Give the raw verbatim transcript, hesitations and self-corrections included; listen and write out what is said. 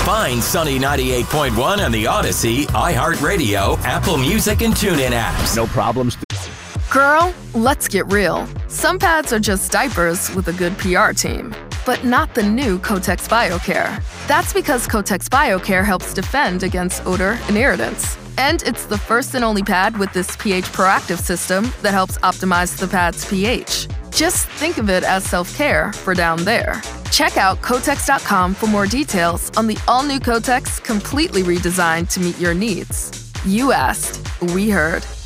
Find Sunny ninety-eight point one on the Odyssey, iHeartRadio, Apple Music, and TuneIn apps. No problems. Girl, let's get real. Some pads are just diapers with a good P R team, but not the new Kotex BioCare. That's because Kotex BioCare helps defend against odor and irritants. And it's the first and only pad with this pH proactive system that helps optimize the pad's pH. Just think of it as self-care for down there. Check out Kotex dot com for more details on the all-new Kotex, completely redesigned to meet your needs. You asked, we heard.